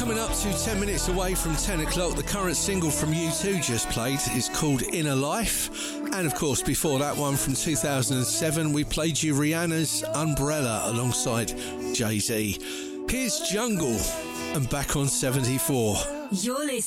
Coming up to 10 minutes away from 10 o'clock, the current single from U2 just played is called Inner Life. And of course, before that one from 2007, we played you Rihanna's Umbrella alongside Jay-Z. Here's Jungle and Back on 74. You're listening